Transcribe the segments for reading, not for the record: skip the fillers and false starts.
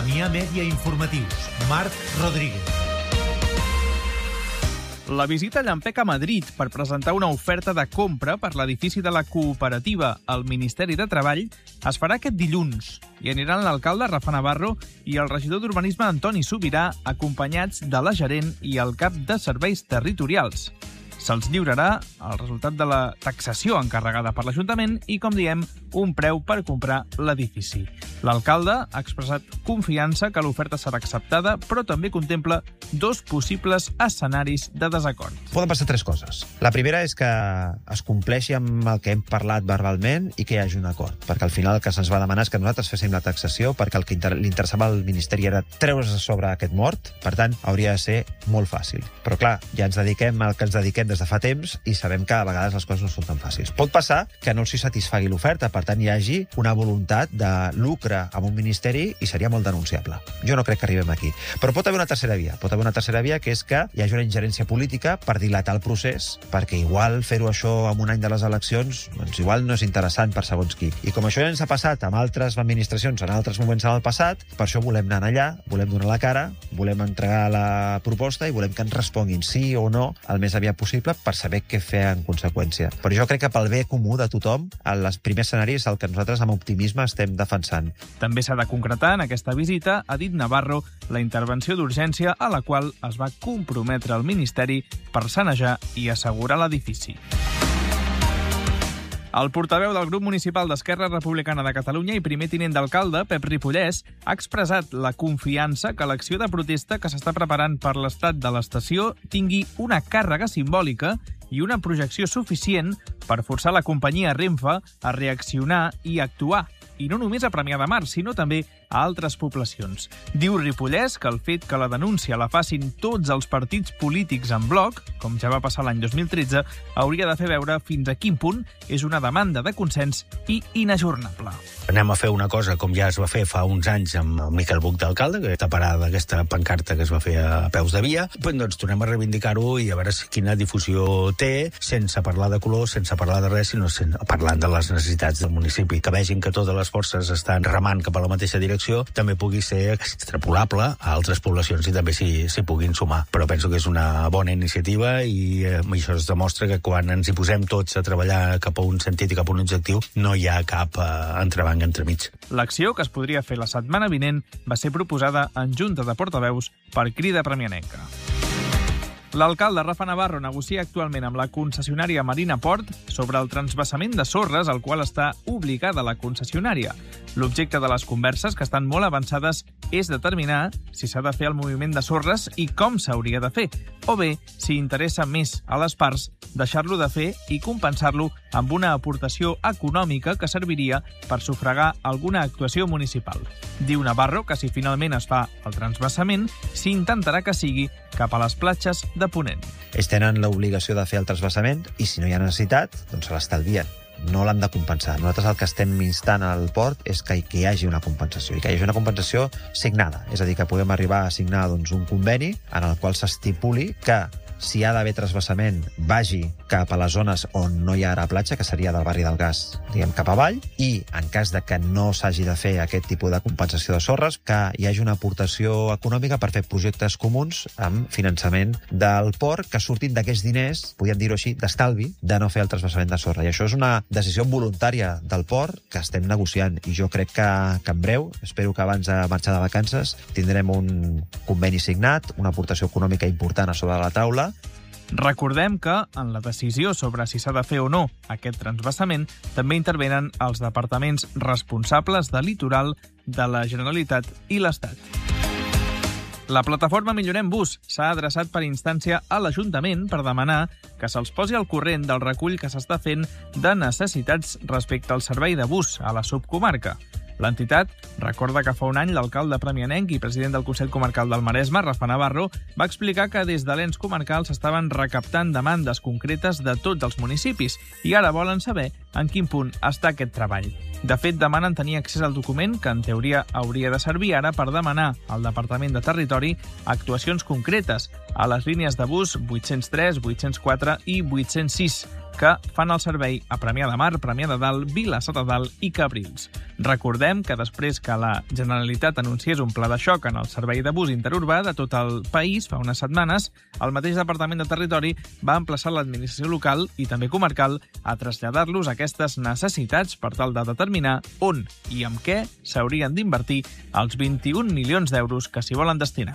Damià Mèdia Informatius. Marc Rodríguez. La visita a Llampec a Madrid per presentar una oferta de compra per l'edifici de la cooperativa al Ministeri de Treball es farà aquest dilluns. Hi aniran l'alcalde Rafa Navarro i el regidor d'Urbanisme Antoni Subirà, acompanyats de la gerent i el cap de serveis territorials. Se'ls lliurarà el resultat de la taxació encarregada per l'Ajuntament i, com diem, un preu per comprar l'edifici. L'alcalde ha expressat confiança que l'oferta serà acceptada, però també contempla dos possibles escenaris de desacord. Poden passar tres coses. La primera és que es compleixi amb el que hem parlat verbalment i que hi hagi un acord, perquè al final el que se'ns va demanar és que nosaltres féssim la taxació, perquè el que li interessava al Ministeri era treure's a sobre aquest mort, per tant, hauria de ser molt fàcil. Però clar, ja ens dediquem al que ens dediquem des de fa temps i sabem que a vegades les coses no són tan fàcils. Pot passar que no els satisfagui l'oferta, per tant, hi hagi una voluntat de lucre amb un ministeri i seria molt denunciable. Jo no crec que arribem aquí. Però pot haver una tercera via. Pot haver una tercera via, que és que hi hagi una ingerència política per dilatar el procés, perquè igual fer-ho això en un any de les eleccions, doncs igual no és interessant per segons qui. I com això ja ens ha passat amb altres administracions en altres moments en el passat, per això volem anar allà, volem donar la cara, volem entregar la proposta i volem que ens responguin sí o no el més aviat possible per saber què fer en conseqüència. Però jo crec que pel bé comú de tothom, el primer escenari és el que nosaltres amb optimisme estem defensant. També s'ha de concretar en aquesta visita, ha dit Navarro, la intervenció d'urgència a la qual es va comprometre el Ministeri per sanejar i assegurar l'edifici. El portaveu del grup municipal d'Esquerra Republicana de Catalunya i primer tinent d'alcalde, Pep Ripollès, ha expressat la confiança que l'acció de protesta que s'està preparant per l'estat de l'estació tingui una càrrega simbòlica i una projecció suficient per forçar la companyia Renfe a reaccionar i actuar, i no només a Premià de Mar, sinó també a altres poblacions. Diu Ripollès que el fet que la denúncia la facin tots els partits polítics en bloc, com ja va passar l'any 2013, hauria de fer veure fins a quin punt és una demanda de consens i inajornable. Anem a fer una cosa com ja es va fer fa uns anys amb el Miquel Buch d'alcalde, que està parada aquesta pancarta que es va fer a peus de via, doncs tornem a reivindicar-ho i a veure quina difusió té, sense parlar de color, sense parlar de res, sinó parlant de les necessitats del municipi. Que vegin que totes les forces estan remant cap a la mateixa direcció, també pugui ser extrapolable a altres poblacions i també s'hi puguin sumar. Però penso que és una bona iniciativa i això es demostra que quan ens hi posem tots a treballar cap a un sentit i cap a un objectiu, no hi ha cap entrebanc entremig. L'acció, que es podria fer la setmana vinent, va ser proposada en Junta de Portaveus per Crida Premianenca. L'alcalde Rafa Navarro negocia actualment amb la concessionària Marina Port sobre el transvasament de sorres al qual està obligada la concessionària. L'objecte de les converses, que estan molt avançades, és determinar si s'ha de fer el moviment de sorres i com s'hauria de fer, o bé, si interessa més a les parts, deixar-lo de fer i compensar-lo amb una aportació econòmica que serviria per sufragar alguna actuació municipal. Diu Navarro que si finalment es fa el transvasament, s'intentarà que sigui cap a les platges de Ponent. Ells tenen l'obligació de fer el transvasament i si no hi ha necessitat, doncs se l'estalvien. No l'han de compensar. Nosaltres el que estem instant al port és que hi hagi una compensació, i que hi hagi una compensació signada. És a dir, que puguem arribar a signar un conveni en el qual s'estipuli que si ha d'haver transvasament, vagi cap a les zones on no hi ha ara platja, que seria del barri del Gas, diguem, cap avall, i en cas de que no s'hagi de fer aquest tipus de compensació de sorres, que hi hagi una aportació econòmica per fer projectes comuns amb finançament del port que surtin d'aquests diners, podríem dir-ho així, d'estalvi, de no fer el transvasament de sorra. I això és una decisió voluntària del port que estem negociant, i jo crec que en breu, espero que abans de marxar de vacances, tindrem un conveni signat, una aportació econòmica important a sobre de la taula. Recordem que en la decisió sobre si s'ha de fer o no aquest transvasament també intervenen els departaments responsables de litoral de la Generalitat i l'Estat. La plataforma Millorem Bus s'ha adreçat per instància a l'Ajuntament per demanar que se'ls posi al corrent del recull que s'està fent de necessitats respecte al servei de bus a la subcomarca. L'entitat recorda que fa un any l'alcalde premianenc i president del Consell Comarcal del Maresme, Rafa Navarro, va explicar que des de l'ens comarcal s'estaven recaptant demandes concretes de tots els municipis i ara volen saber en quin punt està aquest treball. De fet, demanen tenir accés al document que en teoria hauria de servir ara per demanar al Departament de Territori actuacions concretes a les línies de bus 803, 804 i 806. que fan el servei a Premià de Mar, Premià de Dalt, Vilassar de Dalt i Cabrils. Recordem que després que la Generalitat anunciés un pla de xoc en el servei de bus interurbà de tot el país fa unes setmanes, el mateix Departament de Territori va emplaçar l'administració local i també comarcal a traslladar-los aquestes necessitats per tal de determinar on i amb què s'haurien d'invertir els 21 milions d'euros que s'hi volen destinar.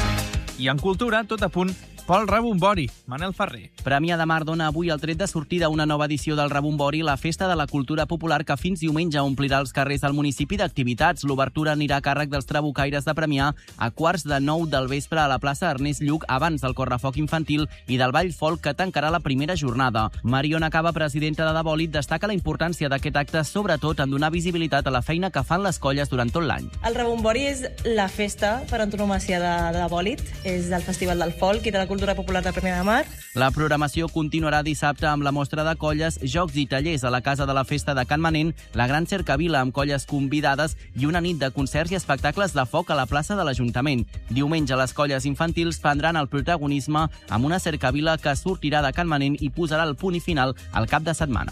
I en cultura, tot a punt, Pol Rebombori, Manel Ferrer. Premià de Mar dona avui el tret de sortida a una nova edició del Rebombori, la festa de la cultura popular que fins diumenge omplirà els carrers del municipi d'activitats. L'obertura anirà a càrrec dels trabucaires de Premià a 8:45 del vespre a la plaça Ernest Lluch abans del correfoc infantil i del ball folk que tancarà la primera jornada. Mariona Cava, presidenta de Bòlit, destaca la importància d'aquest acte, sobretot en donar visibilitat a la feina que fan les colles durant tot l'any. El Rebombori és la festa per antonomàsia de Bòlit, és del Festival del Folk i de la cultura popular de Premià de Mar. La programació continuarà dissabte amb la mostra de colles, jocs i tallers a la Casa de la Festa de Can Manent, la Gran Cercavila amb colles convidades i una nit de concerts i espectacles de foc a la plaça de l'Ajuntament. Diumenge les colles infantils prendran el protagonisme amb una cercavila que sortirà de Can Manent i posarà el punt i final al cap de setmana.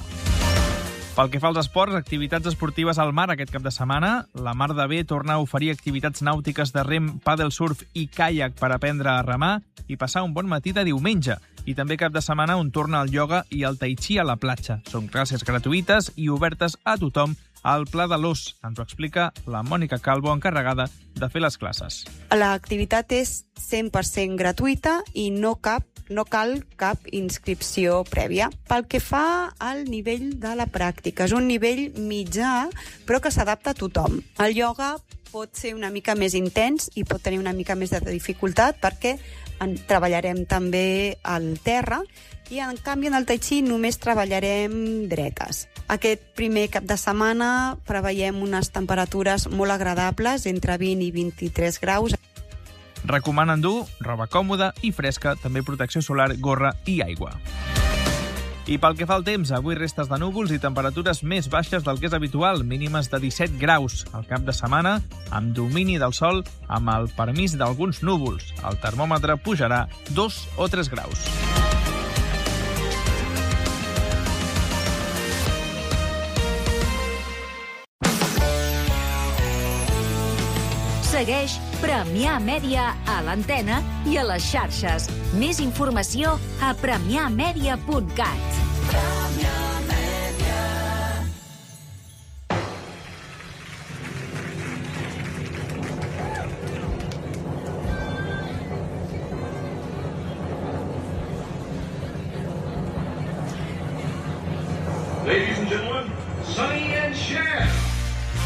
Pel que fa als esports, activitats esportives al mar aquest cap de setmana. La Mar de Bé torna a oferir activitats nàutiques de rem, pàdel surf i caiac per aprendre a remar i passar un bon matí de diumenge. I també cap de setmana on torna el ioga i el tai chi a la platja. Són classes gratuïtes i obertes a tothom al Pla de l'Os. Ens ho explica la Mònica Calvo, encarregada de fer les classes. L'activitat és 100% gratuïta i no cal cap inscripció prèvia. Pel que fa al nivell de la pràctica, és un nivell mitjà, però que s'adapta a tothom. El ioga pot ser una mica més intens i pot tenir una mica més de dificultat perquè treballarem també al terra i, en canvi, en el tai chi només treballarem dretes. Aquest primer cap de setmana preveiem unes temperatures molt agradables, entre 20 i 23 graus. Recomanen dur roba còmoda i fresca, també protecció solar, gorra i aigua. I pel que fa al temps, avui restes de núvols i temperatures més baixes del que és habitual, mínimes de 17 graus. Al cap de setmana, amb domini del sol, amb el permís d'alguns núvols. El termòmetre pujarà 2 o 3 graus. Segueix Premià Mèdia a l'antena i a les xarxes. Més informació a premiamèdia.cat.